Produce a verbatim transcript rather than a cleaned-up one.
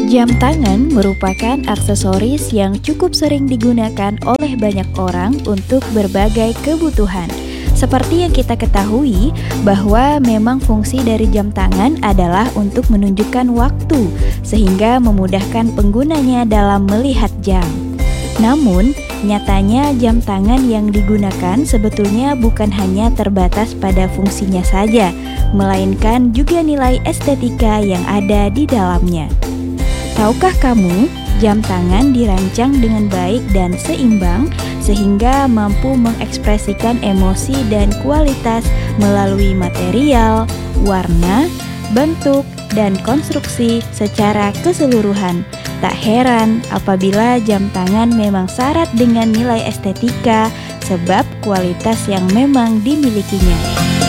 Jam tangan merupakan aksesoris yang cukup sering digunakan oleh banyak orang untuk berbagai kebutuhan. Seperti yang kita ketahui bahwa memang fungsi dari jam tangan adalah untuk menunjukkan waktu, sehingga memudahkan penggunanya dalam melihat jam. Namun, nyatanya jam tangan yang digunakan sebetulnya bukan hanya terbatas pada fungsinya saja, melainkan juga nilai estetika yang ada di dalamnya. Tahukah kamu, jam tangan dirancang dengan baik dan seimbang sehingga mampu mengekspresikan emosi dan kualitas melalui material, warna, bentuk, dan konstruksi secara keseluruhan. Tak heran apabila jam tangan memang syarat dengan nilai estetika sebab kualitas yang memang dimilikinya.